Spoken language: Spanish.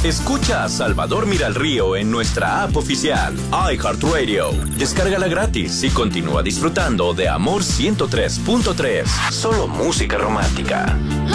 Escucha a Salvador Miralrío en nuestra app oficial, iHeartRadio. Descárgala gratis y continúa disfrutando de Amor 103.3. Solo música romántica.